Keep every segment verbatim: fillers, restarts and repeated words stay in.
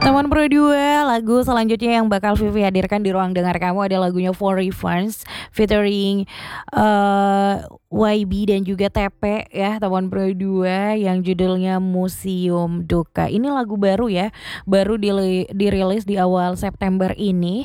Teman Pro dua, lagu selanjutnya yang bakal Vivi hadirkan di ruang dengar kamu ada lagunya For Refunds featuring eh, Y B dan juga T P ya, teman Pro dua yang judulnya Museum Duka. Ini lagu baru ya, baru dili- dirilis di awal September ini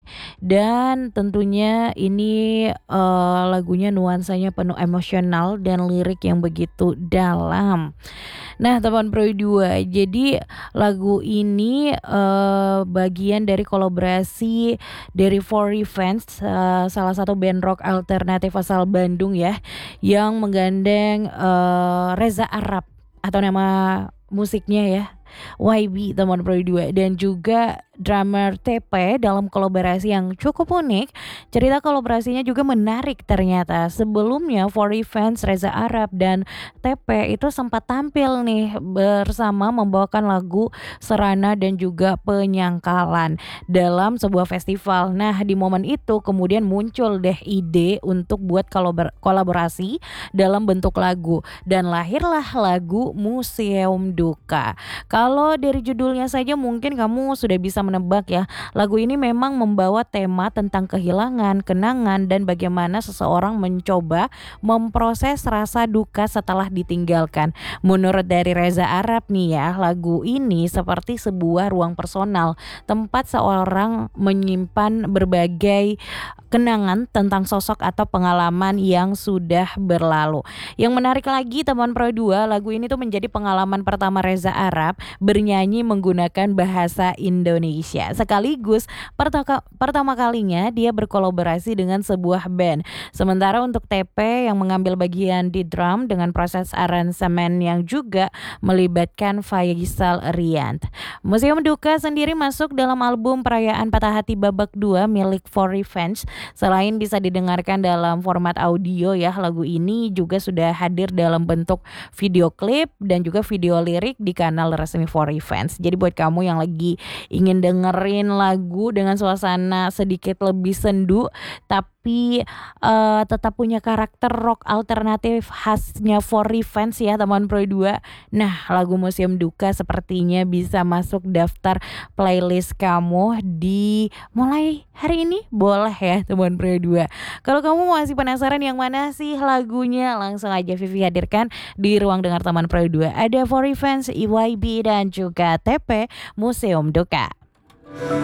dan tentunya ini eh, lagunya nuansanya penuh emosional dan lirik yang begitu dalam. Nah, teman Pro dua, jadi lagu ini eh, bagian dari kolaborasi dari For Revenge, eh, salah satu band rock alternatif asal Bandung ya, yang menggandeng eh, Reza Arab atau nama musiknya ya Y B, teman Pro dua, dan juga drummer T P dalam kolaborasi yang cukup unik. Cerita kolaborasinya juga menarik ternyata. Sebelumnya For Revenge, Reza Arab dan T P itu sempat tampil nih bersama membawakan lagu Serana dan juga Penyangkalan dalam sebuah festival. Nah, di momen itu kemudian muncul deh ide untuk buat kolabor- kolaborasi dalam bentuk lagu dan lahirlah lagu Museum Duka. Kalau dari judulnya saja mungkin kamu sudah bisa menebak ya. Lagu ini memang membawa tema tentang kehilangan, kenangan, dan bagaimana seseorang mencoba memproses rasa duka setelah ditinggalkan. Menurut dari Reza Arab nih ya, lagu ini seperti sebuah ruang personal, tempat seorang menyimpan berbagai kenangan tentang sosok atau pengalaman yang sudah berlalu. Yang menarik lagi teman Pro dua, lagu ini tuh menjadi pengalaman pertama Reza Arab bernyanyi menggunakan bahasa Indonesia. Sekaligus pertaka- pertama kalinya dia berkolaborasi dengan sebuah band. Sementara untuk T P yang mengambil bagian di drum dengan proses aransemen yang juga melibatkan Faisal Rian. Museum Duka sendiri masuk dalam album Perayaan Patah Hati Babak dua milik For Revenge. Selain bisa didengarkan dalam format audio ya, lagu ini juga sudah hadir dalam bentuk video klip dan juga video lirik di kanal resmi For Revenge. Jadi buat kamu yang lagi ingin dengerin lagu dengan suasana sedikit lebih sendu tapi uh, tetap punya karakter rock alternatif khasnya For Revenge ya teman Pro dua. Nah, lagu Museum Duka sepertinya bisa masuk daftar playlist kamu di mulai hari ini, boleh ya teman Pro dua. Kalau kamu masih penasaran yang mana sih lagunya, langsung aja Vivi hadirkan di ruang dengar teman Pro dua. Ada For Revenge, Y B dan juga T P, Museum Duka.